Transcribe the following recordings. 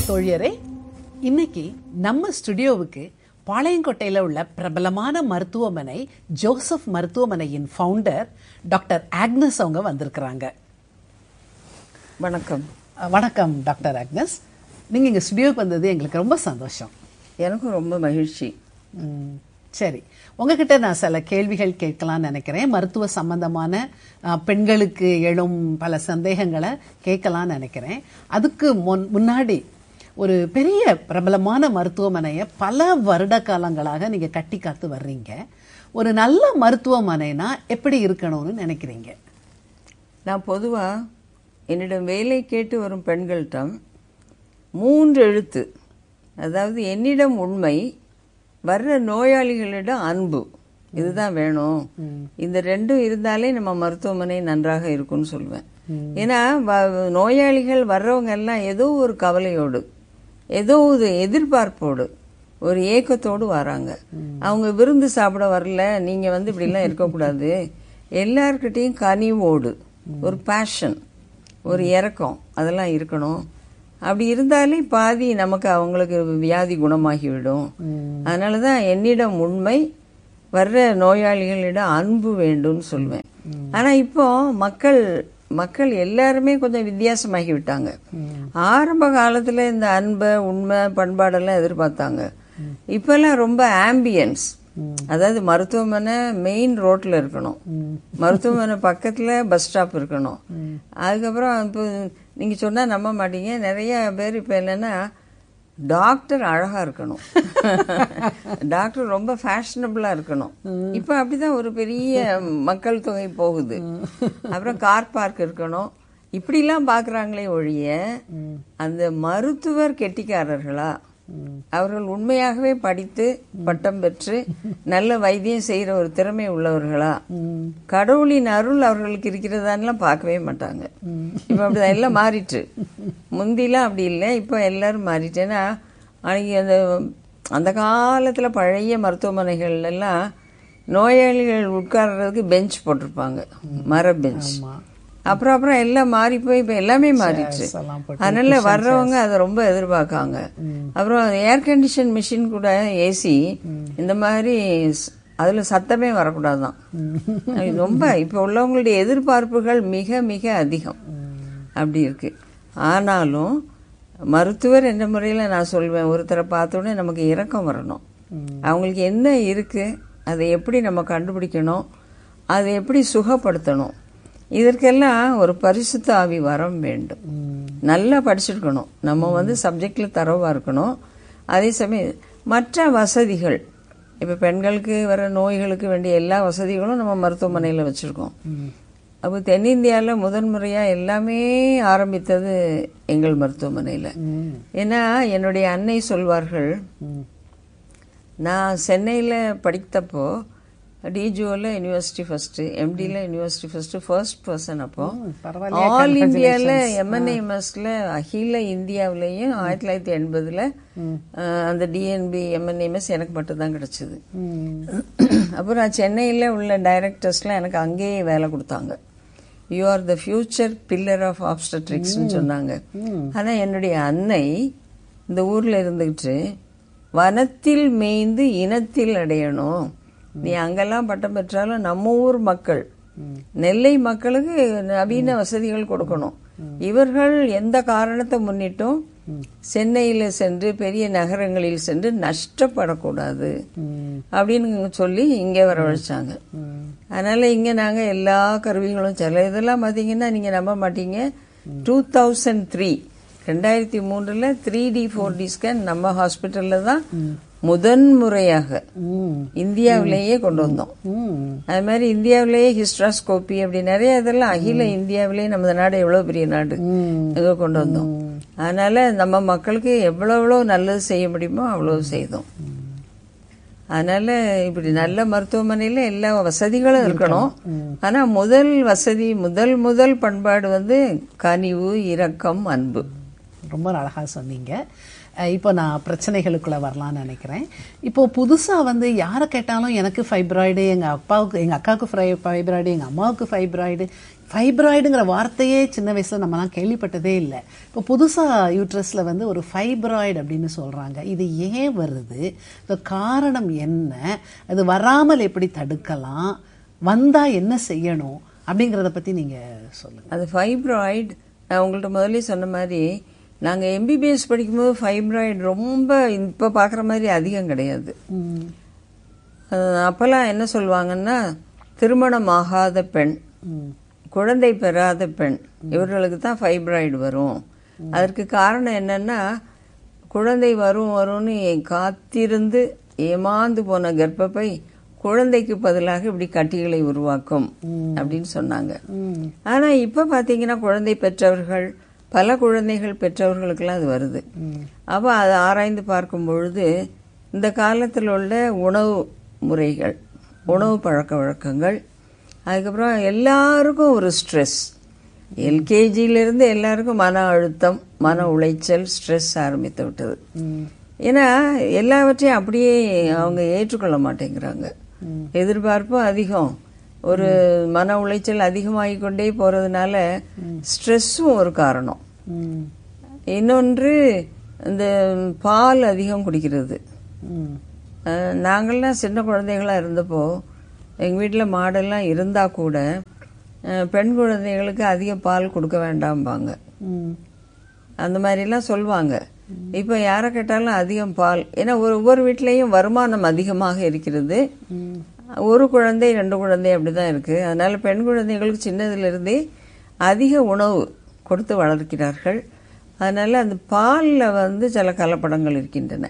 தோழியரே, இன்னைக்கு நம்ம ஸ்டுடியோவுக்கு பாளையங்கோட்டையில் உள்ள பிரபலமான மருத்துவமனை ஜோசப் மருத்துவமனையின் ஃபவுண்டர் டாக்டர் ஆக்னஸ் அவங்க வந்திருக்கிறாங்க. வணக்கம். வணக்கம் டாக்டர் ஆக்னஸ். நீங்கள் இங்கே ஸ்டுடியோவுக்கு வந்தது எங்களுக்கு ரொம்ப சந்தோஷம். எனக்கும் ரொம்ப மகிழ்ச்சி. சரி, உங்ககிட்ட நான் சில கேள்விகள் கேட்கலாம்னு நினைக்கிறேன். மருத்துவ சம்பந்தமான பெண்களுக்கு எழும் பல சந்தேகங்களை கேட்கலாம்னு நினைக்கிறேன். அதுக்கு முன்னாடி ஒரு பெரிய பிரபலமான மருத்துவமனையை பல வருட காலங்களாக நீங்கள் கட்டி காத்து வர்றீங்க. ஒரு நல்ல மருத்துவமனைனா எப்படி இருக்கணும்னு நினைக்கிறீங்க? நான் பொதுவாக என்னிடம் வேலை கேட்டு வரும் பெண்கள்கிட்ட 3 எழுத்து, அதாவது என்னிடம் உண்மை, வர்ற நோயாளிகளிடம் அன்பு, இதுதான் வேணும். இந்த 2 இருந்தாலே நம்ம மருத்துவமனை நன்றாக இருக்கும்னு சொல்லுவேன். ஏன்னா நோயாளிகள் வர்றவங்க எல்லாம் ஏதோ ஒரு கவலையோடு, ஏதோ ஒரு எதிர்பார்ப்போடு, ஒரு ஏக்கத்தோடு வராங்க. அவங்க விருந்து சாப்பிட வரல, நீங்க இப்படிலாம் இருக்கக்கூடாது. எல்லார்கிட்டையும் கனிவோடு, ஒரு பேஷன், ஒரு இரக்கம், அதெல்லாம் இருக்கணும். அப்படி இருந்தாலே பாதி நமக்கு அவங்களுக்கு வியாதி குணமாகிவிடும். அதனாலதான் என்னிடம் உண்மை, வர்ற நோயாளிகளிடம் அன்பு வேண்டும்னு சொல்லுவேன். ஆனா இப்போ மக்கள் எல்லாருமே கொஞ்சம் வித்தியாசமாகி விட்டாங்க. ஆரம்ப காலத்துல இந்த அன்பை, உண்மை, பண்பாடெல்லாம் எதிர்பார்த்தாங்க. இப்பெல்லாம் ரொம்ப ஆம்பியன்ஸ், அதாவது மருத்துவமனை மெயின் ரோட்ல இருக்கணும், மருத்துவமனை பக்கத்துல பஸ் ஸ்டாப் இருக்கணும். அதுக்கப்புறம் இப்போ நீங்க சொன்னா நம்ப மாட்டீங்க, நிறைய பேர் இப்ப என்னன்னா டாக்டர் அழகா இருக்கணும், டாக்டர் ரொம்ப ஃபேஷனபிளா இருக்கணும். இப்ப அப்படிதான் ஒரு பெரிய மக்கள் தொகை போகுது. அப்புறம் கார் பார்க் இருக்கணும், இப்படிலாம் பாக்குறாங்களே ஒழிய அந்த மருத்துவர் கெட்டிக்காரர்களா, அவர்கள் உண்மையாகவே படித்து பட்டம் பெற்று நல்ல வைத்தியம் செய்யற ஒரு திறமை உள்ளவர்களா, கடவுளின் அருள் அவர்களுக்கு இருக்கிறதான்லாம் பார்க்கவே மாட்டாங்க. இப்ப அப்படிதான் எல்லாம் மாறிட்டு. முந்திலாம் அப்படி இல்லை, இப்ப எல்லாரும் மாறிட்டேன்னா. அன்னைக்கு அந்த காலத்துல பழைய மருத்துவமனைகள் எல்லாம் நோயாளிகள் உட்கார்றதுக்கு பெஞ்ச் போட்டிருப்பாங்க, மர பெஞ்ச். அப்புறம் எல்லாம் மாறி போய் இப்ப எல்லாமே மாறிடுச்சு. அதனால வர்றவங்க அதை ரொம்ப எதிர்பார்க்காங்க. அப்புறம் ஏர் கண்டிஷன் மிஷின் கூட, ஏசி, இந்த மாதிரி அதுல சத்தமே வரக்கூடாதுதான். ரொம்ப இப்ப உள்ளவங்களுடைய எதிர்பார்ப்புகள் மிக மிக அதிகம். அப்படி இருக்கு. ஆனாலும் மருத்துவர் என்ற முறையில நான் சொல்வேன், ஒருத்தரை பார்த்தோன்னே நமக்கு இரக்கம் வரணும். அவங்களுக்கு என்ன இருக்கு, அதை எப்படி நம்ம கண்டுபிடிக்கணும், அதை எப்படி சுகப்படுத்தணும், இதற்கெல்லாம் ஒரு பரிசுத்த ஆவி வரம் வேண்டும். நல்லா படிச்சிருக்கணும், நம்ம சப்ஜெக்ட்ல தரவா இருக்கணும். அதே சமயம் மற்ற வசதிகள், இப்ப பெண்களுக்கு வர நோய்களுக்கு வேண்டிய எல்லா வசதிகளும் நம்ம மருத்துவமனையில வச்சிருக்கோம். அப்போ தென்னிந்தியால முதன்முறையா எல்லாமே ஆரம்பித்தது எங்கள் மருத்துவமனையில. ஏன்னா என்னுடைய அன்னை சொல்வார்கள், நான் சென்னையில படித்தப்போ டிஜிஓல university first, எம்டில university first person. அப்போ ஆல் இந்தியால எம்என்ஏஎம்எஸ்ல அகில இந்தியாவிலையும் 1980ல அந்த டிஎன்பி எம்என்ஏஎம்எஸ் எனக்கு மட்டும் தான் கிடைச்சது. அப்புறம் நான் சென்னையில உள்ள டைரக்டர்ஸ்லாம் எனக்கு அங்கேயே வேலை கொடுத்தாங்க. You are the future pillar of ஆப்ஸ்டட்ரிக்ஸ் சொன்னாங்க. ஆனா என்னுடைய அன்னை இந்த ஊர்ல இருந்துகிட்டு, வனத்தில் மேய்ந்து இனத்தில் அடையணும், நீ அங்கெல்லாம் பட்டம் பெற்றாலும் நம்ம ஊர் மக்கள், நெல்லை மக்களுக்கு நவீன வசதிகள் கொடுக்கணும். இவர்கள் எந்த காரணத்தை முன்னிட்டும் சென்னையில சென்று பெரிய நகரங்களில் சென்று நஷ்டப்படக்கூடாது அப்படின்னு சொல்லி இங்க வரவழைச்சாங்க. அதனால இங்க நாங்க எல்லா கருவிகளும், சில இதெல்லாம் பாத்தீங்கன்னா நீங்க நம்ப மாட்டீங்க, 2003ல 3D 4D ஸ்கேன் நம்ம ஹாஸ்பிட்டல்ல தான் முதன்முறையாக இந்தியாவிலேயே கொண்டு வந்தோம். அது மாதிரி இந்தியாவிலேயே ஹிஸ்ட்ராஸ்கோபி, அப்படி நிறைய இதெல்லாம் அகில இந்தியாவிலேயே, நம்ம நாடு எவ்வளவு பெரிய நாடு, இதை கொண்டு வந்தோம். அதனால நம்ம மக்களுக்கு எவ்வளவு நல்லது செய்ய முடியுமோ அவ்வளவு செய்தோம். அதனால இப்படி நல்ல மருத்துவமனையில எல்லா வசதிகளும் இருக்கணும். ஆனா முதல் வசதி, முதல் பண்பாடு கனிவு, இரக்கம், அன்பு. ரொம்ப அழகா சொன்னீங்க. இப்போ நான் பிரச்சனைகளுக்குள்ள வரலாம்னு நினைக்கிறேன். இப்போ புதுசா யாரை கேட்டாலும் எனக்கு ஃபைப்ராய்டு, எங்க அக்காவுக்கு ஃபைப்ராய்டு, எங்க அம்மாவுக்கு ஃபைப்ராய்டுங்கிற வார்த்தையே சின்ன வயசுல நம்மலாம் கேள்விப்பட்டதே இல்லை. இப்போ புதுசா யூட்ரஸ்ல ஒரு ஃபைப்ராய்டு அப்படின்னு சொல்றாங்க. இது ஏன் வருது? காரணம் என்ன? அது வராமல் எப்படி தடுக்கலாம்? வந்தா என்ன செய்யணும் அப்படிங்கறத பத்தி நீங்க சொல்லுங்க. அது ஃபைப்ராய்டு, நான் உங்கள்ட்ட முதல்ல சொன்ன மாதிரி, நாங்கள் எம்பிபிஎஸ் படிக்கும்போது ஃபைப்ராய்டு ரொம்ப இப்போ பார்க்குற மாதிரி அதிகம் கிடையாது. அப்போல்லாம் என்ன சொல்லுவாங்கன்னா, திருமணம் ஆகாத பெண், குழந்தை பெறாத பெண், இவர்களுக்கு தான் ஃபைப்ராய்டு வரும். அதற்கு காரணம் என்னன்னா, குழந்தை வரும்னு காத்திருந்து ஏமாந்து போன கர்ப்பப்பை குழந்தைக்கு பதிலாக இப்படி கட்டிகளை உருவாக்கும் அப்படின்னு சொன்னாங்க. ஆனா இப்ப பாத்தீங்கன்னா, குழந்தை பெற்றவர்கள், பல குழந்தைகள் பெற்றவர்களுக்கெல்லாம் அது வருது. அப்ப அதை ஆராய்ந்து பார்க்கும் பொழுது, இந்த காலத்தில் உள்ள உணவு முறைகள், உணவு பழக்க வழக்கங்கள், அதுக்கப்புறம் எல்லாருக்கும் ஒரு ஸ்ட்ரெஸ், எல்கேஜியிலிருந்து எல்லாருக்கும் மன அழுத்தம், மன உளைச்சல், ஸ்ட்ரெஸ் ஆரம்பித்து விட்டது. ஏன்னா எல்லாவற்றையும் அப்படியே அவங்க ஏற்றுக்கொள்ள மாட்டேங்கிறாங்க. எதிர்பார்ப்பும் அதிகம், ஒரு மன உளைச்சல் அதிகமாகிக் கொண்டே போறதுனால ஸ்ட்ரெஸ்ஸும் ஒரு காரணம். இன்னொன்று, இந்த பால் அதிகம் குடிக்கிறது. நாங்கள்லாம் சின்ன குழந்தைகளா இருந்தப்போ எங்க வீட்டில் மாடெல்லாம் இருந்தா கூட பெண் குழந்தைகளுக்கு அதிக பால் கொடுக்க வேண்டாம்பாங்க, அந்த மாதிரிலாம் சொல்லுவாங்க. இப்ப யாரை கேட்டாலும் அதிகம் பால், ஏன்னா ஒவ்வொரு வீட்லயும் வருமானம் அதிகமாக இருக்கிறது. ஒரு குழந்தை 2 குழந்தை அப்படிதான் இருக்கு. அதனால பெண் குழந்தைகளுக்கு சின்னதுல இருந்தே அதிக உணவு கொடுத்து வளர்க்கிறார்கள். அதனால அந்த பால்ல சில கலப்படங்கள் இருக்கின்றன.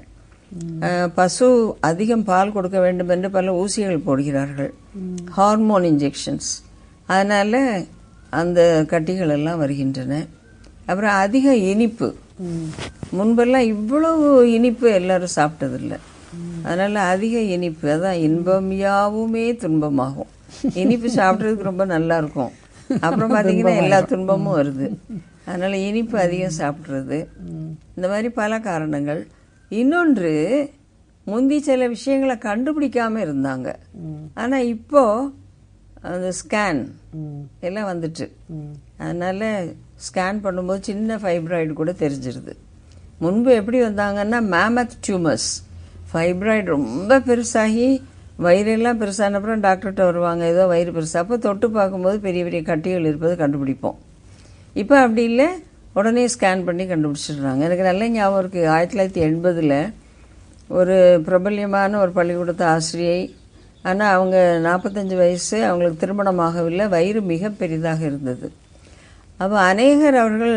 பசு அதிகம் பால் கொடுக்க வேண்டும் என்று பல ஊசிகள் போடுகிறார்கள், ஹார்மோன் இன்ஜெக்ஷன்ஸ். அதனால அந்த கட்டிகள் எல்லாம் வருகின்றன. அப்புறம் அதிக இனிப்பு, முன்பெல்லாம் இவ்வளவு இனிப்பு எல்லாரும் சாப்பிட்டதில்லை. அதனால அதிக இனிப்பு, அதான் இன்பம் யாவுமே துன்பமாகும். இனிப்பு சாப்பிட்றதுக்கு ரொம்ப நல்லா இருக்கும், அப்புறம் பாத்தீங்கன்னா எல்லா துன்பமும் வருது. அதனால இனிப்பு அதிகம் சாப்பிட்றது, இந்த மாதிரி பல காரணங்கள். இன்னொன்று, முந்தி சில விஷயங்களை கண்டுபிடிக்காம இருந்தாங்க. ஆனா இப்போ அந்த ஸ்கேன் எல்லாம் வந்துட்டு, அதனால ஸ்கேன் பண்ணும்போது சின்ன ஃபைப்ராய்டு கூட தெரிஞ்சிருது. முன்பு எப்படி வந்தாங்கன்னா, மேமத் டியூமர்ஸ், ஃபைப்ராய்டு ரொம்ப பெருசாகி வயிறெல்லாம் பெருசான அப்புறம் டாக்டர்கிட்ட வருவாங்க, ஏதோ வயிறு பெருசா, அப்போ தொட்டு பார்க்கும்போது பெரிய பெரிய கட்டிகள் இருப்பது கண்டுபிடிப்போம். இப்போ அப்படி இல்லை, உடனே ஸ்கேன் பண்ணி கண்டுபிடிச்சிடுறாங்க. எனக்கு நல்ல ஞாபகம் இருக்கு, 1980 ஒரு பிரபல்யமான ஒரு பள்ளிக்கூடத்து ஆசிரியை. ஆனால் அவங்க 45 வயசு, அவங்களுக்கு திருமணம் ஆகவில்லை, வயிறு மிக பெரிதாக இருந்தது. அப்போ அநேகர் அவர்கள்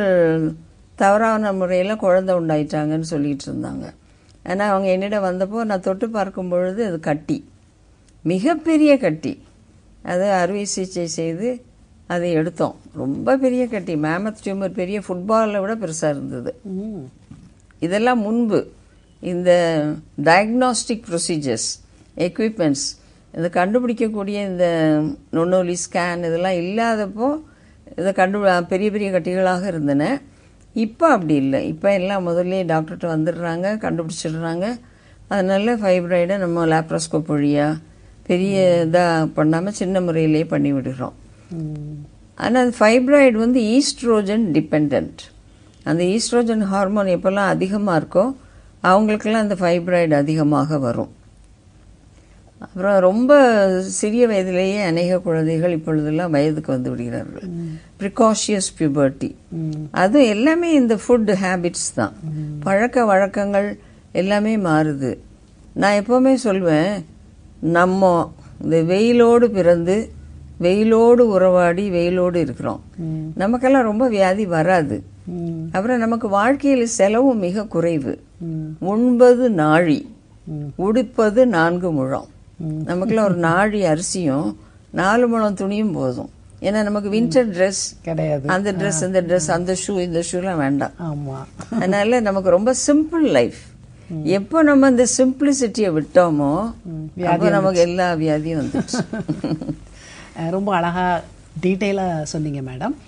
தவறான முறையில் குழந்தை உண்டாயிட்டாங்கன்னு சொல்லிட்டு இருந்தாங்க. ஆனால் அவங்க என்னிடம் வந்தப்போ நான் தொட்டு பார்க்கும் பொழுது அது கட்டி, மிகப்பெரிய கட்டி. அது அறுவை சிகிச்சை செய்து அதை எடுத்தோம். ரொம்ப பெரிய கட்டி, மேமத் டியூமர், பெரிய ஃபுட்பாலை விட பெருசாக இருந்தது. இதெல்லாம் முன்பு இந்த டயக்னாஸ்டிக் ப்ரொசீஜர்ஸ், எக்யூப்மெண்ட்ஸ், இதை கண்டுபிடிக்கக்கூடிய இந்த நுண்ணொலி ஸ்கேன் இதெல்லாம் இல்லாதப்போ இதை பெரிய பெரிய கட்டிகளாக இருந்தன. இப்போ அப்படி இல்லை. இப்போ எல்லாம் முதல்ல டாக்டர்கிட்ட வந்துடுறாங்க, கண்டுபிடிச்சிடுறாங்க. அதனால ஃபைப்ராய்டை நம்ம லேப்ரோஸ்கோப் வழியாக பெரிய இதாக பண்ணாமல் சின்ன முறையிலே பண்ணி விடுறோம். ஆனால் ஃபைப்ராய்டு ஈஸ்ட்ரோஜன் டிபெண்ட். அந்த ஈஸ்ட்ரோஜன் ஹார்மோன் எப்போல்லாம் அதிகமாக இருக்கோ அவங்களுக்கெல்லாம் அந்த ஃபைப்ராய்டு அதிகமாக வரும். அப்புறம் ரொம்ப சிறிய வயதிலேயே அநேக குழந்தைகள் இப்பொழுதெல்லாம் வயதுக்கு வந்து விடுகிறார்கள். ப்ரிகாஷியஸ் பியூபர்ட்டி, அது எல்லாமே இந்த ஃபுட் ஹேபிட்ஸ் தான், பழக்க வழக்கங்கள் எல்லாமே மாறுது. நான் எப்பவுமே சொல்வேன், நம்ம இந்த வெயிலோடு பிறந்து வெயிலோடு உறவாடி வெயிலோடு இருக்கிறோம். நமக்கெல்லாம் ரொம்ப வியாதி வராது. அப்புறம் நமக்கு வாழ்க்கையில் செலவும் மிக குறைவு. உண்பது நாழி, உடுப்பது 4 முழம். நமக்குலாம் ஒரு நாழி அரிசியும் 4 முழம் துணியும் போதும். ஏன்னா நமக்கு வின்டர் ட்ரெஸ் கிடையாது, அந்த ட்ரெஸ் இந்த ட்ரெஸ், அந்த ஷூ இந்த ஷூலாம் வேண்டாம். அதனால நமக்கு ரொம்ப சிம்பிள் லைஃப். எப்போ நம்ம இந்த சிம்பிளிசிட்டியை விட்டோமோ அப்போ நமக்கு எல்லா வியாதியும் வந்துச்சு. ரொம்ப அழகா டீட்டெயிலா சொன்னீங்க மேடம்.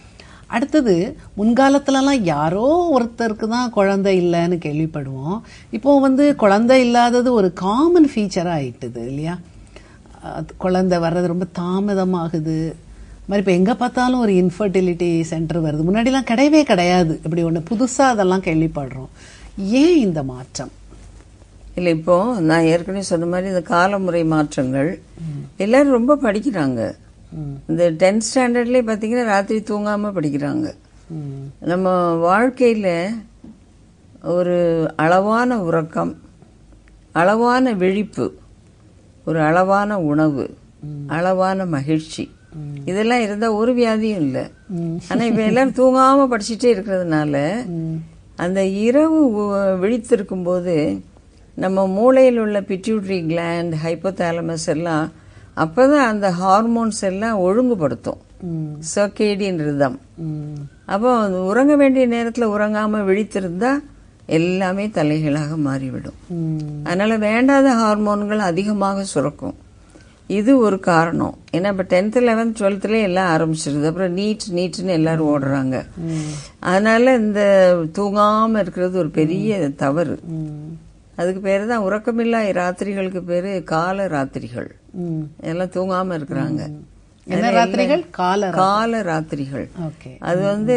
அடுத்தது முன்காலத்துலலாம் யாரோ ஒருத்தருக்கு தான் குழந்தை இல்லைன்னு கேள்விப்படுவோம். இப்போ குழந்தை இல்லாதது ஒரு காமன் ஃபீச்சராக ஆயிட்டுது இல்லையா? குழந்தை வர்றது ரொம்ப தாமதமாகுது மாதிரி. இப்போ எங்கே பார்த்தாலும் ஒரு இன்ஃபர்டிலிட்டி சென்டர் வருது. முன்னாடிலாம் கிடையவே கிடையாது. இப்படி ஒன்று புதுசாக அதெல்லாம் கேள்விப்படுறோம். ஏன் இந்த மாற்றம்? இல்லை, இப்போ நான் ஏற்கனவே சொன்ன மாதிரி இந்த காலமுறை மாற்றங்கள், எல்லாரும் ரொம்ப படிக்கிறாங்க. இந்த 10th ஸ்டாண்டர்ட்லேயே பார்த்தீங்கன்னா ராத்திரி தூங்காமல் படிக்கிறாங்க. நம்ம வாழ்க்கையில் ஒரு அளவான உறக்கம், அளவான விழிப்பு, ஒரு அளவான உணவு, அளவான மகிழ்ச்சி, இதெல்லாம் இருந்தால் ஒரு வியாதியும் இல்லை. ஆனால் இப்போ எல்லாரும் தூங்காமல் படிச்சுட்டே இருக்கிறதுனால அந்த இரவு விழித்திருக்கும் போது நம்ம மூளையில் உள்ள பிட்யூட்டரி கிளாண்ட், ஹைப்போதாலமஸ் எல்லாம் அப்பதான் அந்த ஹார்மோன்ஸ் எல்லாம் ஒழுங்குபடுத்தும், சர்க்கேடியன் ரிதம். அப்போ உறங்க வேண்டிய நேரத்தில் உறங்காம விழித்திருந்தா எல்லாமே தலைகளாக மாறிவிடும். அதனால வேண்டாத ஹார்மோன்கள் அதிகமாக சுரக்கும். இது ஒரு காரணம். ஏன்னா இப்போ 10th 11th 12th எல்லாம் ஆரம்பிச்சிருது. அப்புறம் நீட்னு எல்லாரும் ஓடுறாங்க. அதனால இந்த தூங்காம இருக்கிறது ஒரு பெரிய தவறு. அதுக்கு பேரு தான் உறக்கமில்லா ராத்திரிகளுக்கு பேரு கால ராத்திரிகள். எல்லாம் தூங்காம இருக்கிறாங்க. கால ராத்திரிகள். அது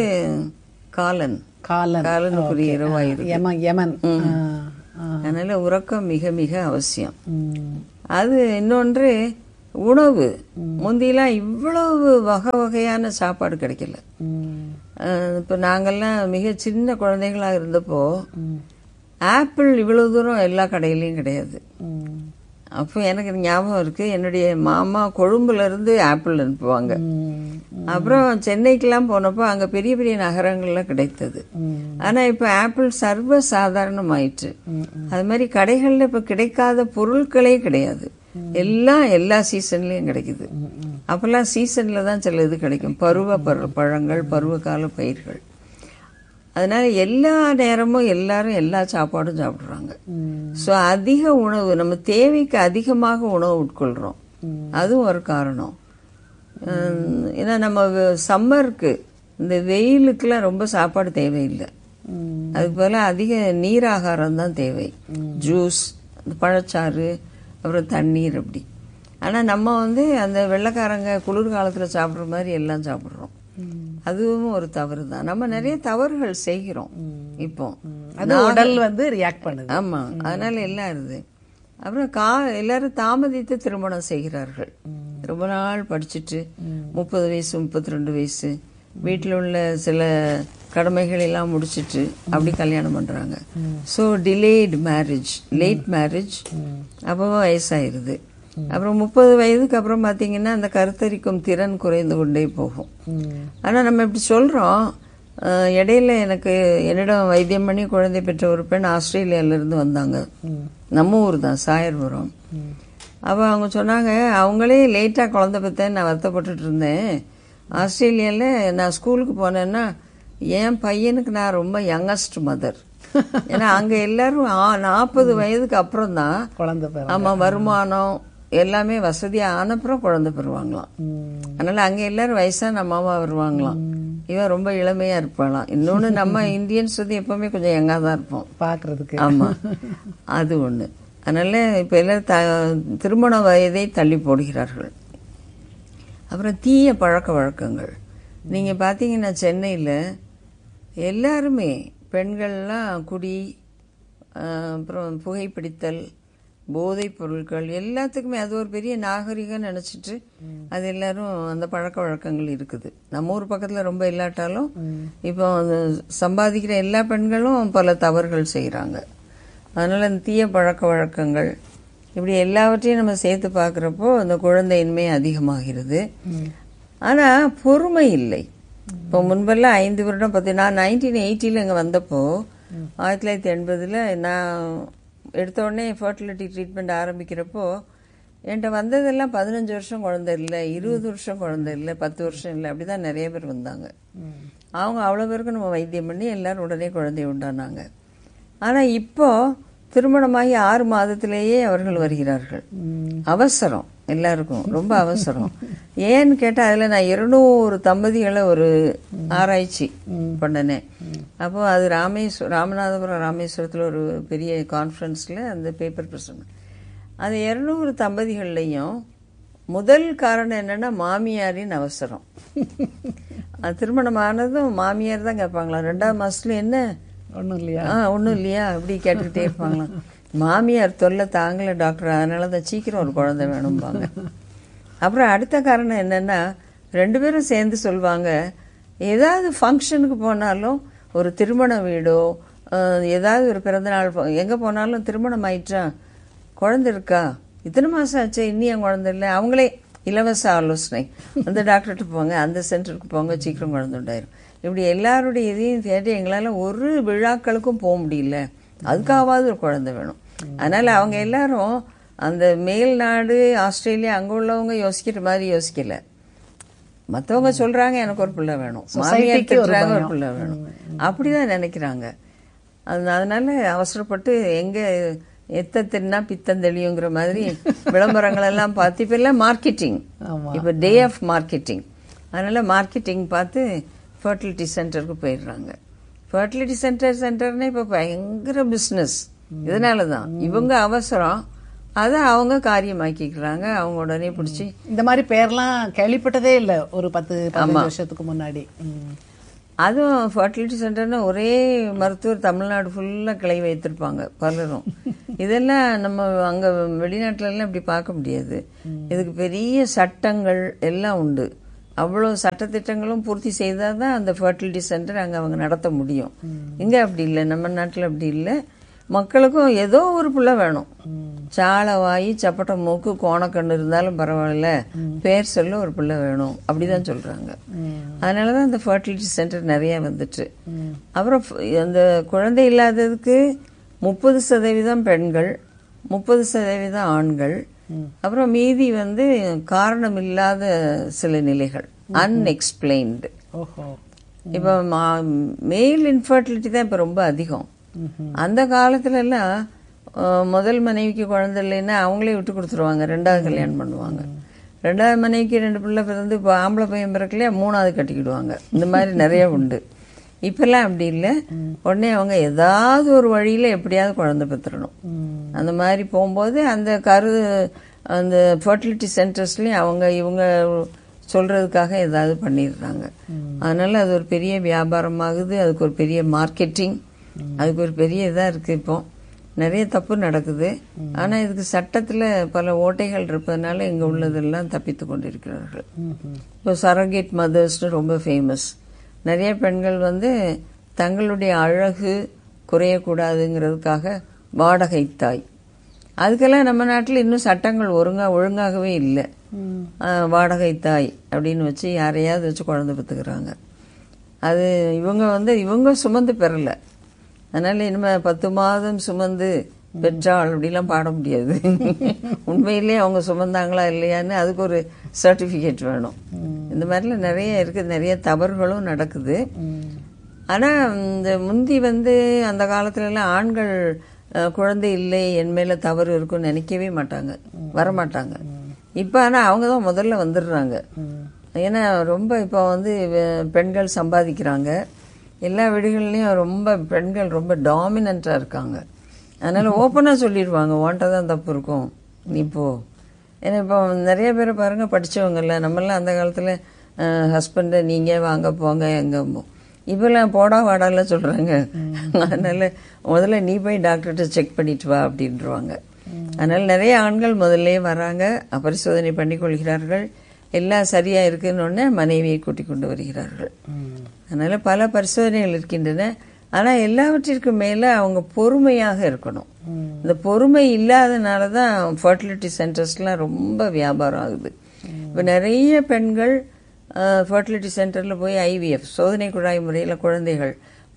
காலனுக்குரிய இரவாயிருக்கு. அதனால உறக்கம் மிக மிக அவசியம். அது இன்னொன்று உணவு. முந்தியெல்லாம் இவ்வளவு வகை வகையான சாப்பாடு கிடைக்கல. இப்ப நாங்கெல்லாம் மிக சின்ன குழந்தைகளா இருந்தப்போ ஆப்பிள் இவ்வளவு தூரம் எல்லா கடையிலயும் கிடையாது. அப்போ எனக்கு ஞாபகம் இருக்கு, என்னுடைய மாமா கொழும்புல இருந்து ஆப்பிள் அனுப்புவாங்க. அப்புறம் சென்னைக்கெல்லாம் போனப்போ அங்க பெரிய பெரிய நகரங்கள்ல கிடைத்தது. ஆனா இப்ப ஆப்பிள் சர்வ சாதாரணம் ஆயிற்று. அது மாதிரி கடைகள்ல இப்ப கிடைக்காத பொருட்களே கிடையாது. எல்லாம் எல்லா சீசன்லயும் கிடைக்குது. அப்பெல்லாம் சீசன்ல தான் சில இது கிடைக்கும், பருவ பழங்கள், பருவ கால பயிர்கள். அதனால எல்லா நேரமும் எல்லாரும் எல்லா சாப்பாடும் சாப்பிடுறாங்க. ஸோ அதிக உணவு, நம்ம தேவைக்கு அதிகமாக உணவு உட்கொள்றோம். அதுவும் ஒரு காரணம். ஏன்னா நம்ம சம்மருக்கு, இந்த வெயிலுக்குலாம் ரொம்ப சாப்பாடு தேவையில்லை. அதுக்கு போல அதிக நீராகாரம் தான் தேவை. ஜூஸ், பழச்சாறு, அப்புறம் தண்ணீர், அப்படி. ஆனால் நம்ம அந்த வெள்ளைக்காரங்க குளிர்காலத்தில் சாப்பிட்ற மாதிரி எல்லாம் சாப்பிட்றோம். அதுவும் ஒரு தவறு தான். நம்ம நிறைய தவறுகள் செய்கிறோம். இப்போ உடல் ரியாக்ட் பண்ணுது. ஆமா, அதனால எல்லாம் இருது. அப்புறம் எல்லாரும் தாமதித்து திருமணம் செய்கிறார்கள். ரொம்ப நாள் படிச்சுட்டு 30 வயசு 32 வயசு வீட்டில் உள்ள சில கடமைகள் எல்லாம் முடிச்சிட்டு அப்படி கல்யாணம் பண்றாங்க. So delayed marriage, late marriage. அப்போ வயசாயிருது. அப்புறம் 30 வயதுக்கு அப்புறம் பாத்தீங்கன்னா அந்த கருத்தரிக்கும் திறன் குறைந்து கொண்டே போகும். ஆனா நம்ம இப்படி சொல்றோம். இடையில என்னிடம் வைத்தியம் பண்ணி குழந்தை பெற்ற ஒரு பெண் ஆஸ்திரேலியால இருந்து வந்தாங்க. நம்ம ஊர் தான், சாயர்புரம். அப்ப அவங்க சொன்னாங்க, அவங்களே லேட்டா குழந்தை பெற்றேன்னு நான் வருத்தப்பட்டுட்டு இருந்தேன். ஆஸ்திரேலியால நான் ஸ்கூலுக்கு போனேன்னா என் பையனுக்கு நான் ரொம்ப யங்கஸ்ட் மதர். ஏன்னா அங்க எல்லாரும் 40 வயதுக்கு அப்புறம் தான் குழந்தை. ஆமா, வருமானம் எல்லாமே வசதியா ஆனப்புறம் குழந்தை பெறுவாங்களாம். அதனால அங்க எல்லாரும் வயசான அம்மாவா வருவாங்களாம். இவன் ரொம்ப இளமையா இருப்பாளாம். இன்னொன்னு, நம்ம இந்தியன்ஸ் எப்பவுமே கொஞ்சம் யங்கா தான் இருப்போம் பாக்குறதுக்கு. ஆமா, அது ஒண்ணு. அதனால இப்ப எல்லாரும் திருமண வயதை தள்ளி போடுகிறார்கள். அப்புறம் தீய பழக்க வழக்கங்கள். நீங்க பாத்தீங்கன்னா சென்னையில எல்லாருமே பெண்கள்லாம் குடி, அப்புறம் புகைப்பிடித்தல், போதைப் பொருட்கள், எல்லாத்துக்குமே அது ஒரு பெரிய நாகரிகம் நினைச்சிட்டு அது எல்லாரும் அந்த பழக்க வழக்கங்கள் இருக்குது. நம்ம ஊர் பக்கத்துல ரொம்ப இல்லாட்டாலும் இப்போ சம்பாதிக்கிற எல்லா பெண்களும் பல தவறுகள் செய்யறாங்க. அதனால இந்த தீய பழக்க வழக்கங்கள் இப்படி எல்லாவற்றையும் நம்ம சேர்த்து பார்க்கறப்போ அந்த குழந்தையின்மை அதிகமாகிறது. ஆனா பொறுமை இல்லை. இப்போ முன்பெல்லாம் 5 வருடம் நான் 1980 இங்க வந்தப்போ 1980 நான் எடுத்த உடனே ஃபர்டிலிட்டி ட்ரீட்மெண்ட் ஆரம்பிக்கிறப்போ என்கிட்ட வந்ததெல்லாம் 15 வருஷம் குழந்தை இல்லை, 20 வருஷம் குழந்தை இல்லை, 10 வருஷம் இல்லை, அப்படிதான் நிறைய பேர் வந்தாங்க. அவங்க அவ்வளவு பேருக்கு நம்ம வைத்தியம் பண்ணி எல்லாரும் உடனே குழந்தை உண்டானாங்க. ஆனா இப்போ திருமணமாகி 6 மாதத்திலேயே அவர்கள் வருகிறார்கள். அவசரம். எல்லாருக்கும் ரொம்ப அவசரம். ஏன்னு கேட்டா அதுல நான் 200 தம்பதிகளை ஒரு ஆராய்ச்சி பண்ணனேன். அப்போ அது ராமநாதபுரம் ராமேஸ்வரத்தில் ஒரு பெரிய கான்ஃபரன்ஸ்ல அந்த பேப்பர் பிரசன்ட். அது 200 தம்பதிகள்லையும் முதல் காரணம் என்னன்னா மாமியாரின் அவசரம். திருமணமானதும் மாமியார் தான் கேட்பாங்களா, 2ஆவது மாசத்துல என்ன ஒன்றும் இல்லையா ஒன்றும் இல்லையா அப்படி கேட்டுக்கிட்டே இருப்பாங்களாம். மாமியார் தொல்லை தாங்கல டாக்டர், அதனால தான் சீக்கிரம் ஒரு குழந்தை வேணும்பாங்க. அப்புறம் அடுத்த காரணம் என்னன்னா 2 பேரும் சேர்ந்து சொல்லுவாங்க, ஏதாவது ஃபங்க்ஷனுக்கு போனாலும் ஒரு திருமண வீடோ ஏதாவது ஒரு பிறந்தநாள் எங்க போனாலும் திருமணம் ஆயிட்டா, குழந்தை இருக்கா, இத்தனை மாசம் ஆச்சு இன்னும் என் குழந்தை இல்லை, அவங்களே இலவச ஆலோசனை, அந்த டாக்டர்கிட்ட போங்க, அந்த சென்டருக்கு போங்க, சீக்கிரம் குழந்தை உண்டாயிரும். இப்படி எல்லாருடைய இதையும் தேடி எங்களால ஒரு விழாக்களுக்கும் போக முடியல, அதுக்காவது ஒரு குழந்தை வேணும். அதனால அவங்க எல்லாரும் அந்த மேல் நாடு ஆஸ்திரேலியா அங்க உள்ளவங்க யோசிக்கிற மாதிரி யோசிக்கல. மற்றவங்க சொல்றாங்க எனக்கு ஒரு பிள்ளை வேணும், மாமியார் திட்டுறாங்க ஒரு பிள்ளை வேணும், அப்படிதான் நினைக்கிறாங்க. அதனால அவசரப்பட்டு எங்க எத்த தின்னா பித்தம் தெளியுங்கிற மாதிரி விளம்பரங்கள் எல்லாம் பார்த்து இப்ப எல்லாம் மார்க்கெட்டிங், இப்ப டே ஆஃப் மார்க்கெட்டிங், அதனால மார்க்கெட்டிங் பார்த்து ஃபர்டிலிட்டி சென்டருக்கு போயிடுறாங்க. ஃபர்டிலிட்டி சென்டர்னே இப்ப பயங்கர பிசினஸ். இதனாலதான் இவங்க அவசரம், அதை அவங்க காரியமாக்கிக்கிறாங்க. அவங்க உடனே பிடிச்சி இந்த மாதிரி பேர்லாம் கேள்விப்பட்டதே இல்ல ஒரு 10-15 வருஷத்துக்கு முன்னாடி. அதுவும் ஃபர்டிலிட்டி சென்டர்னு ஒரே மருத்துவர் தமிழ்நாடு ஃபுல்லா கிளை வைத்திருப்பாங்க பலரும். இதெல்லாம் நம்ம அங்க வெளிநாட்டுல எல்லாம் இப்படி பார்க்க முடியாது. இதுக்கு பெரிய சட்டங்கள் எல்லாம் உண்டு. அவ்வளவு சட்டத்திட்டங்களும் பூர்த்தி செய்தாதான் அந்த ஃபர்டிலிட்டி சென்டர் அங்க அவங்க நடத்த முடியும். இங்க அப்படி இல்லை, நம்ம நாட்டுல அப்படி இல்லை. மக்களுக்கும் ஏதோ ஒரு புள்ள வேணும், சாள வாயி சப்பட்ட மூக்கு கோணக்கண்ணு இருந்தாலும் பரவாயில்ல, பேர் சொல்ல ஒரு பிள்ளை வேணும், அப்படிதான் சொல்றாங்க. அதனாலதான் இந்த ஃபர்டிலிட்டி சென்டர் நிறைய வந்துட்டு. அப்புறம் அந்த குழந்தை இல்லாததுக்கு 30% பெண்கள், 30% ஆண்கள், அப்புறம் மீதி காரணம் இல்லாத சில நிலைகள், அன்எக்ஸ்பிளைன்டு. இப்ப மேல் இன்ஃபர்டிலிட்டி தான் இப்ப ரொம்ப அதிகம். அந்த காலத்துல எல்லாம் முதல் மனைவிக்கு குழந்தை இல்லைன்னா அவங்களே விட்டு கொடுத்துருவாங்க, 2வது கல்யாணம் பண்ணுவாங்க. 2வது மனைவிக்கு 2 பிள்ளை பிறந்து இப்போ ஆம்பளை பையன் பிறக்கலையா 3வது கட்டிக்கிடுவாங்க. இந்த மாதிரி நிறைய உண்டு. இப்பெல்லாம் அப்படி இல்லை, உடனே அவங்க ஏதாவது ஒரு வழியில எப்படியாவது குழந்தை பெற்றுடணும். அந்த மாதிரி போகும்போது அந்த ஃபர்டிலிட்டி சென்டர்ஸ்லயும் இவங்க சொல்றதுக்காக ஏதாவது பண்ணிடுறாங்க. அதனால அது ஒரு பெரிய வியாபாரமாகுது, அதுக்கு ஒரு பெரிய மார்க்கெட்டிங், அதுக்கு ஒரு பெரிய இதா இருக்கு. இப்போ நிறைய தப்பு நடக்குது. ஆனா இதுக்கு சட்டத்துல பல ஓட்டைகள் இருப்பதனால இங்க உள்ளதெல்லாம் தப்பித்து கொண்டிருக்கிறார்கள். இப்போ சரகேட் மதர்ஸ் ரொம்ப ஃபேமஸ். நிறைய பெண்கள் தங்களுடைய அழகு குறையக்கூடாதுங்கிறதுக்காக வாடகை தாய், அதுக்கெல்லாம் நம்ம நாட்டில் இன்னும் சட்டங்கள் ஒழுங்காகவே இல்லை. வாடகை தாய் அப்படின்னு வச்சு யாரையாவது வச்சு குழந்தை பெற்றுக்கிறாங்க. அது இவங்க சுமந்து பெறல, அதனால இனிமே 10 மாதம் சுமந்து பெற்றாள் அப்படிலாம் பாட முடியாது. உண்மையிலேயே அவங்க சுமந்தாங்களா இல்லையான்னு அதுக்கு ஒரு சர்டிபிகேட் வேணும். இந்த மாதிரிலாம் நிறைய இருக்கு, நிறைய தவறுகளும் நடக்குது. ஆனா இந்த முந்தி அந்த காலத்துல எல்லாம் ஆண்கள் குழந்தை இல்லை என் மேல தவறு இருக்குன்னு நினைக்கவே மாட்டாங்க, வரமாட்டாங்க. இப்ப ஆனா அவங்கதான் முதல்ல வந்துடுறாங்க. ஏன்னா ரொம்ப இப்ப பெண்கள் சம்பாதிக்கிறாங்க, எல்லா வீடுகள்லயும் பெண்கள் ரொம்ப டாமினண்டா இருக்காங்க. அதனால ஓப்பனா சொல்லிடுவாங்க, உன்கிட்ட தான் தப்பு இருக்கும் நீ போ. ஏன்னா இப்போ நிறைய பேரை பாருங்க படிச்சவங்க இல்ல, நம்மளாம் அந்த காலத்துல ஹஸ்பண்ட நீங்க வாங்க போங்க எங்க, இப்பெல்லாம் போடா வாடால சொல்றாங்க. அதனால முதல்ல நீ போய் டாக்டர்கிட்ட செக் பண்ணிட்டு வா அப்படின்றாங்க. அதனால நிறைய ஆண்கள் முதல்ல வராங்க, பரிசோதனை பண்ணி கொள்கிறார்கள், எல்லாம் சரியா இருக்குன்னு மனைவியை கூட்டிக் கொண்டு வருகிறார்கள். அதனால பல பரிசோதனைகள் இருக்கின்றன. ஆனா எல்லாவற்றிற்கும் மேல அவங்க பொறுமையாக இருக்கணும். இந்த பொறுமை இல்லாதனாலதான் ஃபர்டிலிட்டி சென்டர்ஸ்லாம் ரொம்ப வியாபாரம் ஆகுது. இப்ப நிறைய பெண்கள் ஃபர்டிலிட்டி சென்டர்ல போய் IVF சோதனை குழாய் முறையில குழந்தைகள்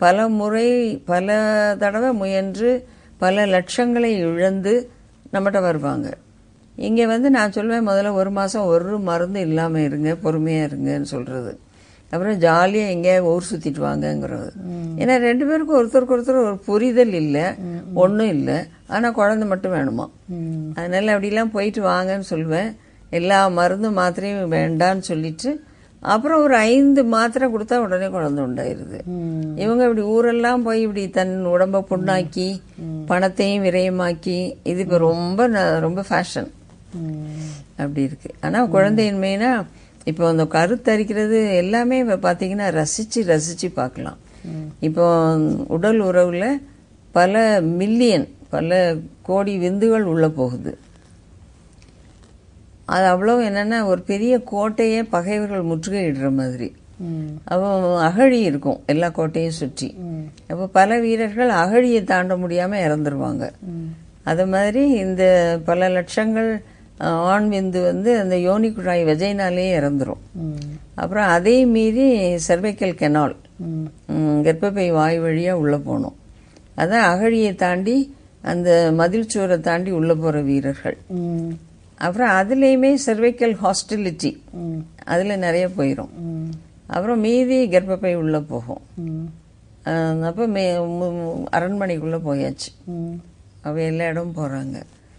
பல தடவை முயன்று பல லட்சங்களை இழந்து நம்மகிட்ட வருவாங்க. இங்க நான் சொல்வேன், முதல்ல 1 மாசம் ஒரு மருந்து இல்லாம இருங்க, பொறுமையா இருங்கன்னு சொல்றது. அப்புறம் ஜாலியா எங்கேயா ஊர் சுத்திட்டு வாங்கங்கிறது. ஏன்னா 2 பேருக்கும் ஒருத்தருக்கு ஒருத்தர் ஒரு புரிதல் இல்ல, ஒன்னும் இல்ல, ஆனா குழந்தை மட்டும் வேணுமா. அதனால அப்படிலாம் போயிட்டு வாங்கன்னு சொல்லுவேன். எல்லா மருந்து மாத்திரையும் வேண்டான்னு சொல்லிட்டு அப்புறம் ஒரு 5 மாத்திரை கொடுத்தா உடனே குழந்தை உண்டாயிருது. இவங்க இப்படி ஊரெல்லாம் போய் இப்படி தன் உடம்ப புண்ணாக்கி பணத்தையும் விரயமாக்கி இது இப்ப ரொம்ப ஃபேஷன் அப்படி இருக்கு. ஆனா குழந்தையின்மைனா இப்போ அந்த கருத்தரிக்கிறது எல்லாமே இப்ப பாத்தீங்கன்னா ரசிச்சு ரசிச்சு பார்க்கலாம். இப்போ உடல் உறவுல பல மில்லியன் பல கோடி விந்துகள் உள்ள போகுது. அது அவ்வளவு என்னன்னா ஒரு பெரிய கோட்டையே பகைவர்கள் முற்றுகையிடுற மாதிரி. அப்போ அகழி இருக்கும் எல்லா கோட்டையும் சுற்றி. அப்போ பல வீரர்கள் அகழியை தாண்ட முடியாம இறந்துருவாங்க. அது மாதிரி இந்த பல லட்சங்கள் ஆண் விந்து அந்த யோனி குழாய் வெஜைனாலே இறந்துரும். அப்புறம் அதே மீறி சர்வைக்கல் கெனால் கர்ப்பப்பை வாய் வழியா உள்ள போனோம். அதான் அகழியை தாண்டி அந்த மதில் சுவரை தாண்டி உள்ள போற வீரர்கள். அப்புறம் அதுலயுமே சர்வைக்கல் ஹாஸ்டிலிட்டி அதுல நிறைய போயிரும். அப்புறம் மீதி கர்ப்பப்பை உள்ள போகும். அப்ப அரண்மனைக்குள்ள போயாச்சு. அவ எல்லா இடமும் போறாங்க.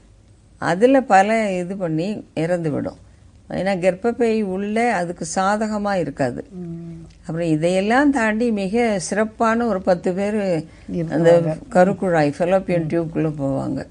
அதுல பல இது பண்ணி இறந்து விடும். ஏன்னா கர்ப்பப்பை உள்ள அதுக்கு சாதகமா இருக்காது. அப்புறம் இதையெல்லாம் தாண்டி மிக சிறப்பான ஒரு 10 பேர் அந்த கருக்குழாய் ஃபெலோப்பியன் டியூப்குள்ள போவாங்க.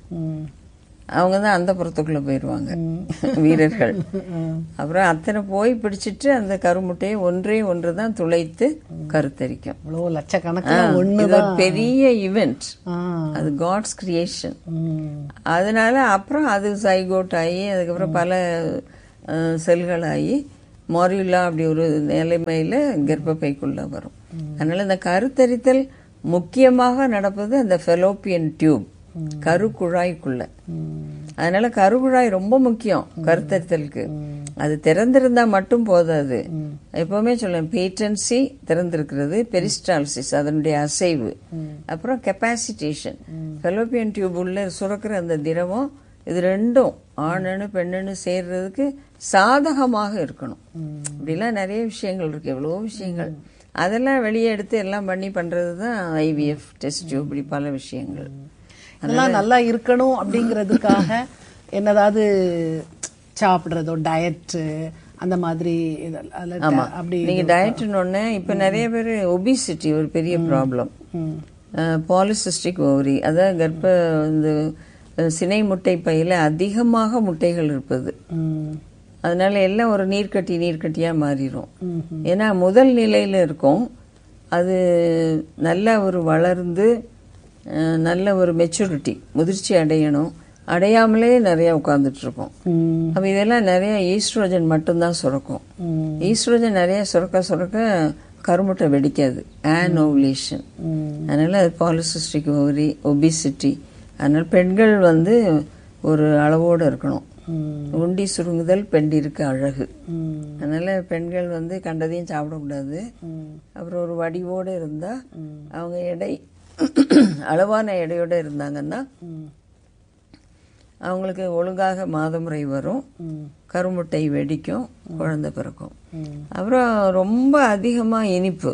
அவங்க தான் அந்த புறத்துக்குள்ள போயிருவாங்க வீரர்கள். அப்புறம் அத்தனை போய் பிடிச்சிட்டு அந்த கருமுட்டையை ஒன்று தான் துளைத்து கருத்தரிக்கும். லட்சக்கணக்கில் பெரிய ஈவென்ட். அது காட்ஸ் கிரியேஷன். அதனால அப்புறம் அது சைகோட் ஆகி அதுக்கப்புறம் பல செல்கள் ஆகி மாரியுலா அப்படி ஒரு நிலைமையில கர்ப்பப்பைக்குள்ள வரும். அதனால இந்த கருத்தரித்தல் முக்கியமாக நடப்பது அந்த ஃபெலோப்பியன் டியூப் கருக்குழாய்க்குள்ள. அதனால கருக்குழாய் ரொம்ப முக்கியம் கருத்தரித்தலுக்கு. அது திறந்திருந்தா மட்டும் போதாது. எப்பவுமே சொல்லுவேன், பேட்டன்சி திறந்திருக்கிறது, பெரிஸ்டால்சிஸ் அதனுடைய அசைவு, அப்புறம் கெப்பாசிட்டேஷன். ஃபெலோப்பியன் டியூப் உள்ள சுரக்கிற அந்த திரவம் இது ரெண்டும் ஆணனு பெண்ணனு சேர்றதுக்கு சாதகமாக இருக்கணும். இப்படிலாம் நிறைய விஷயங்கள் இருக்கு, எவ்வளவோ விஷயங்கள். அதெல்லாம் வெளியே எடுத்து எல்லாம் பண்ணி பண்றதுதான் ஐவிஎஃப் டெஸ்ட் டியூப். இப்படி பல விஷயங்கள் அதெல்லாம் நல்லா இருக்கணும் அப்படிங்கறதுக்காக என்னதாவது சாப்பிடுறதோ டயட் அந்த மாதிரி. அப்படி நீங்க டயட்னு இப்ப நிறைய பேர் ஒபிசிட்டி ஒரு பெரிய ப்ராப்ளம். பாலிசிஸ்டிக் ஓவரி, அதாவது கர்ப்ப இந்த சினை முட்டை பையில அதிகமாக முட்டைகள் இருப்பது. அதனால எல்லாம் ஒரு நீர்க்கட்டியா மாறிடும். ஏன்னா முதல் நிலையில இருக்கும், அது நல்ல ஒரு வளர்ந்து நல்ல ஒரு மெச்சூரிட்டி முதிர்ச்சி அடையணும், அடையாமலே நிறைய உட்கார்ந்துட்டு இருக்கோம். அப்ப இதெல்லாம் நிறைய ஈஸ்ட்ரோஜன் மட்டும்தான் சுரக்கும். ஈஸ்ட்ரோஜன் நிறைய சுரக்க கருமுட்டை வெடிக்காது, ஆனோவுலேஷன். அதனால அது பாலிசிஸ்டிக் ஓவரி, ஒபிசிட்டி. அதனால பெண்கள் ஒரு அளவோடு இருக்கணும். உண்டி சுருங்குதல் பெண்டிருக்கு அழகு. அதனால பெண்கள் கண்டதையும் சாப்பிடக்கூடாது. அப்புறம் ஒரு வடிவோடு இருந்தா அவங்க எடை அளவான எடையோட இருந்தாங்கன்னா அவங்களுக்கு ஒழுங்காக மாதமுறை வரும், கருமுட்டை வெடிக்கும், குழந்தை பிறக்கும். அப்புறம் ரொம்ப அதிகமா இனிப்பு,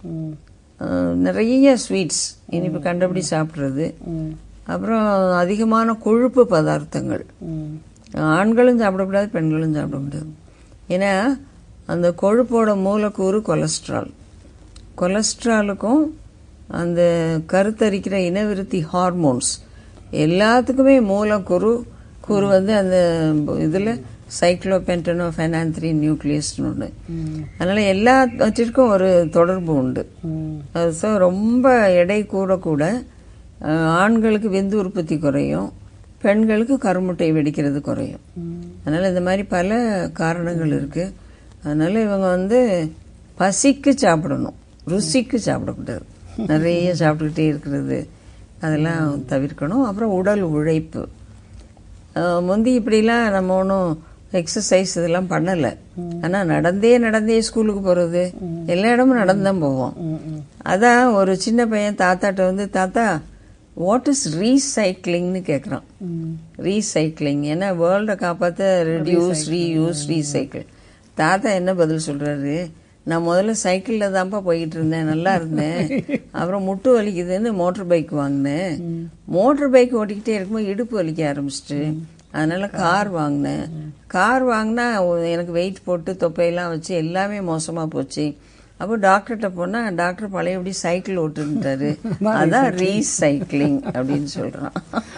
நிறைய ஸ்வீட்ஸ், இனிப்பு கண்டபடி சாப்பிடுறது. அப்புறம் அதிகமான கொழுப்பு பதார்த்தங்கள் ஆண்களும் சாப்பிடக்கூடாது, பெண்களும் சாப்பிடக்கூடாது. ஏன்னா அந்த கொழுப்போட மூலக்கூறு கொலஸ்ட்ரால். கொலஸ்ட்ராலுக்கும் அந்த கருத்தரிக்கிற இனவிருத்தி ஹார்மோன்ஸ் எல்லாத்துக்குமே மூலக்கூறு அந்த இதுல சைக்ளோபென்டனோபெனான்த்ரின் நியூக்ளியஸ்னு ஒன்று. அதனால எல்லாவற்றிற்கும் ஒரு தொடர்பு உண்டு. ரொம்ப எடை கூட ஆண்களுக்கு விந்து உற்பத்தி குறையும், பெண்களுக்கு கருமுட்டை வெடிக்கிறது குறையும். அதனால இந்த மாதிரி பல காரணங்கள் இருக்கு. அதனால இவங்க பசிக்கு சாப்பிடணும், ருசிக்கு சாப்பிடக்கூடாது. நிறைய சாப்பிட்டுக்கிட்டே இருக்கிறது அதெல்லாம் தவிர்க்கணும். அப்புறம் உடல் உழைப்பு. முந்தி இப்படிலாம் நம்ம ஒன்றும் எக்ஸசைஸ் இதெல்லாம் பண்ணலை. ஆனால் நடந்தே ஸ்கூலுக்கு போகிறது, எல்லா இடமும் நடந்துதான் போவோம். அதான் ஒரு சின்ன பையன் தாத்தாட்ட தாத்தா வாட் இஸ் ரீசைக்கிளிங்னு கேட்குறான். ரீசைக்கிளிங் ஏன்னா வேர்ல்டை காப்பாற்ற ரெடியூஸ் ரீயூஸ் ரீசைக்கிள். தாத்தா என்ன பதில் சொல்றாரு, நான் முதல்ல சைக்கிள்ல தான்ப்பா போயிட்டு இருந்தேன், நல்லா இருந்தேன். அப்புறம் முட்டு வலிக்குதுன்னு மோட்டர் பைக் வாங்கினேன். மோட்டர் பைக் ஓட்டிக்கிட்டே இருக்கும்போது இடுப்பு வலிக்க ஆரம்பிச்சிட்டு அதனால கார் வாங்கினேன். கார் வாங்கினா எனக்கு வெயிட் போட்டு தொப்பையெல்லாம் வச்சு எல்லாமே மோசமா போச்சு. அப்போ டாக்டர்கிட்ட போனா டாக்டர் பழையபடி சைக்கிள் ஓட்டுட்டாரு. அதான் ரீசைக்கிளிங் அப்படின்னு சொல்றான்.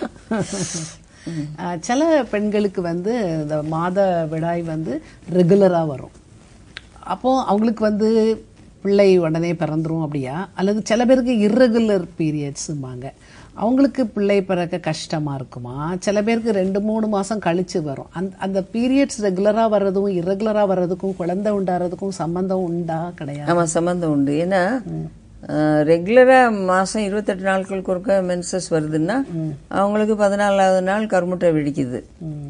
சில பெண்களுக்கு இந்த மாத விடாய் ரெகுலரா வரும். அப்போ அவங்களுக்கு பிள்ளை உடனே பிறந்துரும் அப்படியா, அல்லது சில பேருக்கு இர்ரெகுலர் பீரியட்ஸும்பாங்க, அவங்களுக்கு பிள்ளை பிறக்க கஷ்டமா இருக்குமா? சில பேருக்கு 2-3 மாசம் கழிச்சு வரும். அந்த பீரியட்ஸ் ரெகுலரா வர்றதும் இர்ரெகுலரா வர்றதுக்கும் குழந்தை உண்டாறதுக்கும் சம்பந்தம் உண்டா? கிடையாது. ஆமா, சம்பந்தம் உண்டு. ஏன்னா ரெகுலரா மாசம் 28 நாட்களுக்கு ஒருக்க மென்சஸ் வருதுன்னா அவங்களுக்கு 14வது நாள் கருமுட்டை வெடிக்குது.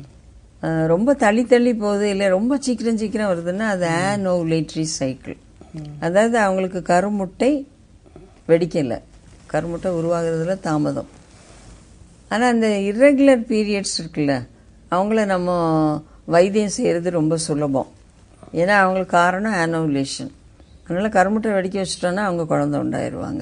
ரொம்ப தள்ளி தள்ளி போகுது, இல்ல ரொம்ப சீக்கிரம் வருதுன்னா அது ஆனோவுலேட்டரி சைக்கிள். அதாவது அவங்களுக்கு கருமுட்டை வெடிக்கல, கருமுட்டை உருவாகிறதுல தாமதம். ஆனா அந்த இர்ரெகுலர் பீரியட்ஸ் இருக்குல்ல, அவங்கள நம்ம வைத்தியம் செய்யறது ரொம்ப சுலபம். ஏன்னா அவங்களுக்கு காரணம் ஆனோவுலேஷன். அதனால கருமுட்டை வெடிக்க வச்சுட்டோன்னா அவங்க குழந்தை உண்டாயிருவாங்க.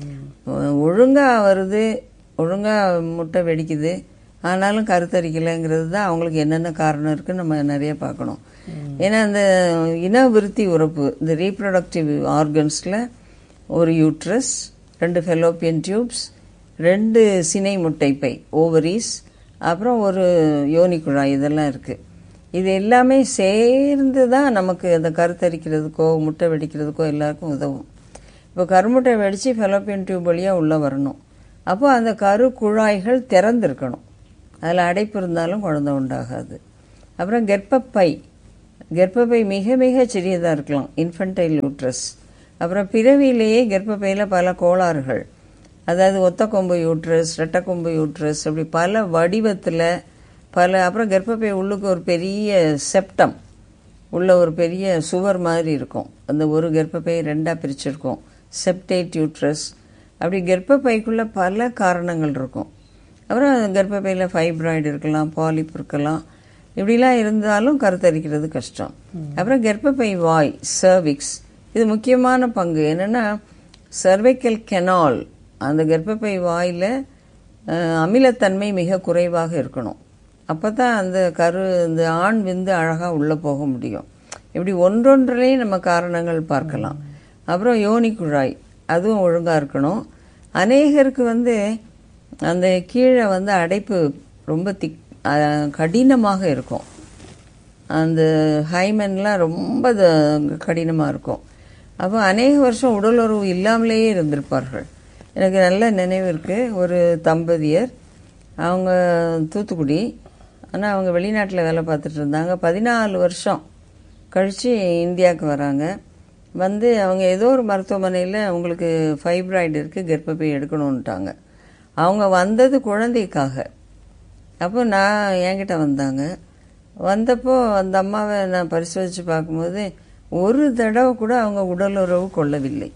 ஒழுங்கா வருது, ஒழுங்கா முட்டை வெடிக்குது, ஆனாலும் கருத்தரிக்கலைங்கிறது தான் அவங்களுக்கு என்னென்ன காரணம் இருக்குன்னு நம்ம நிறைய பார்க்கணும். ஏன்னா அந்த இனவிருத்தி உறுப்பு, இந்த ரீப்ரொடக்டிவ் ஆர்கன்ஸ்ல ஒரு யூட்ரஸ், 2 ஃபெலோப்பியன் டியூப்ஸ், 2 சினை முட்டைப்பை ஓவரிஸ், அப்புறம் ஒரு யோனி குழாய், இதெல்லாம் இருக்கு. இது எல்லாமே சேர்ந்து தான் நமக்கு அந்த கருத்தரிக்கிறதுக்கோ முட்டை வெடிக்கிறதுக்கோ எல்லாருக்கும் உதவும். இப்போ கருமுட்டை வெடிச்சு ஃபெலோப்பியன் டியூப் வழியா உள்ள வரணும். அப்போ அந்த கரு குழாய்கள் திறந்திருக்கணும், அதில் அடைப்பு இருந்தாலும் குழந்தை உண்டாகாது. அப்புறம் கர்ப்பப்பை மிக மிக சிறியதாக இருக்கலாம், இன்ஃபன்டைல் யூட்ரஸ். அப்புறம் பிறவியிலேயே கர்ப்பப்பையில் பல கோளாறுகள், அதாவது ஒத்த கொம்பு யூட்ரஸ், ரெட்டக்கொம்பு யூட்ரஸ், அப்படி பல வடிவத்தில் அப்புறம் கர்ப்பப்பை உள்ளுக்கு ஒரு பெரிய செப்டம் உள்ள ஒரு பெரிய சுவர் மாதிரி இருக்கும். அந்த ஒரு கர்ப்பப்பையை 2ஆ பிரிச்சிருக்கும், செப்டேட் யூட்ரஸ். அப்படி கர்ப்பப்பைக்குள்ள பல காரணங்கள் இருக்கும். அப்புறம் கர்ப்பப்பையில் ஃபைப்ராய்டு இருக்கலாம், பாலிப் இருக்கலாம், இப்படிலாம் இருந்தாலும் கருத்தரிக்கிறது கஷ்டம். அப்புறம் கர்ப்பப்பை வாய், சர்விக்ஸ், இது முக்கியமான பங்கு. என்னன்னா சர்வைக்கல் கெனால், அந்த கர்ப்பப்பை வாயில அமிலத்தன்மை மிக குறைவாக இருக்கணும். அப்பதான் அந்த இந்த ஆண் விந்து அழகா உள்ள போக முடியும். இப்படி ஒன்றொன்றிலேயே நம்ம காரணங்கள் பார்க்கலாம். அப்புறம் யோனி குழாய், அதுவும் ஒழுங்கா இருக்கணும். அநேகருக்கு அந்த கீழே அடைப்பு ரொம்ப கடினமாக இருக்கும். அந்த ஹைமன்லாம் ரொம்ப கடினமாக இருக்கும். அப்போ அநேக வருஷம் உடலுறவு இல்லாமலேயே இருந்திருப்பார்கள். எனக்கு நல்ல நினைவு இருக்கு. ஒரு தம்பதியர், அவங்க தூத்துக்குடி, ஆனால் அவங்க வெளிநாட்டில் வேலை பார்த்துட்டு இருந்தாங்க. 14 வருஷம் கழித்து இந்தியாவுக்கு வராங்க. அவங்க ஏதோ ஒரு மருத்துவமனையில் அவங்களுக்கு ஃபைப்ராய்டு இருக்குது, கர்ப்பப்பை எடுக்கணும்ட்டாங்க. அவங்க வந்தது குழந்தைக்காக. அப்போ என்கிட்ட வந்தப்போ அந்த அம்மாவை நான் பரிசோதித்து பார்க்கும்போது ஒரு தடவை கூட அவங்க உடலுறவு கொள்ளவில்லை.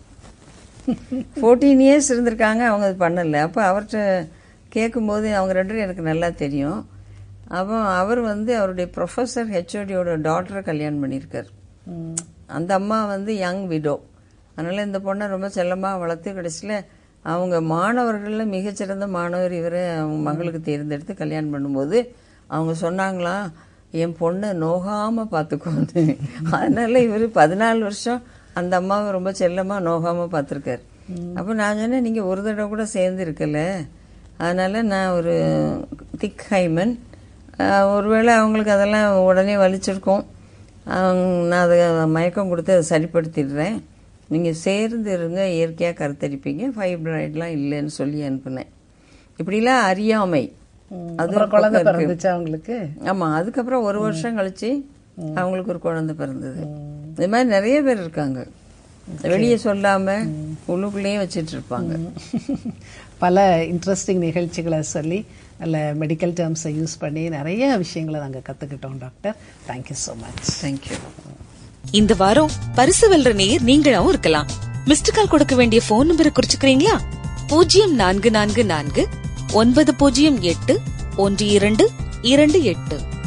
14 இயர்ஸ் இருந்திருக்காங்க, அவங்க அது பண்ணலை. அப்போ அவர்கிட்ட கேட்கும்போது அவங்க 2 எனக்கு நல்லா தெரியும். அப்போ அவர் அவருடைய ப்ரொஃபஸர் ஹெச்ஓடியோட டாட்டரை கல்யாணம் பண்ணியிருக்கார். அந்த அம்மா யங் விடோ. அதனால இந்த பொண்ணை ரொம்ப செல்லமாக வளர்த்து கடைசியில் அவங்க மாணவர்களில் மிகச்சிறந்த மாணவர் இவரை அவங்க மகளுக்கு தேர்ந்தெடுத்து கல்யாணம் பண்ணும்போது அவங்க சொன்னாங்களாம், என் பொண்ணை நோகாம பார்த்துக்கோன்னு. அதனால இவர் 14 வருஷம் அந்த அம்மாவை ரொம்ப செல்லமா நோகாம பார்த்துருக்காரு. அப்போ நான் சொன்னேன், நீங்க ஒரு தடவை கூட சேர்ந்து இருக்கல, அதனால நான் ஒரு திக் ஹைமன், ஒருவேளை அவங்களுக்கு அதெல்லாம் உடனே வலிச்சிருக்கோம், நான் அதை மயக்கம் கொடுத்து அதை சரிப்படுத்திடுறேன், நீங்க சேர்ந்து இருங்க, இயற்கையா கருத்தரிப்பீங்க, ஃபைப்ராய்ட்லாம் இல்லைன்னு சொல்லி அனுப்புனேன். இப்படிலாம் அறியாமை. அது குழந்தை பிறந்துச்சு அவங்களுக்கு. ஆமா, அதுக்கப்புறம் ஒரு வருஷம் கழிச்சு அவங்களுக்கு ஒரு குழந்தை பிறந்தது. இது மாதிரி நிறைய பேர் இருக்காங்க, வெளியே சொல்லாம உள்ளுக்குள்ளேயே வச்சிட்டு இருப்பாங்க. பல இன்ட்ரெஸ்டிங் நிகழ்ச்சிகளை சொல்லி நல்ல மெடிக்கல் டேர்ம்ஸை யூஸ் பண்ணி நிறைய விஷயங்களை நாங்கள் கத்துக்கிட்டோம் doctor. Thank you so much. Thank you. இந்த வாரம் பரிசு வெல்ற நேயர் நீங்களாவும் இருக்கலாம். மிஸ்டு கால் கொடுக்க வேண்டிய போன் நம்பரை குறிச்சுக்கிறீங்களா? 0444 908 1228.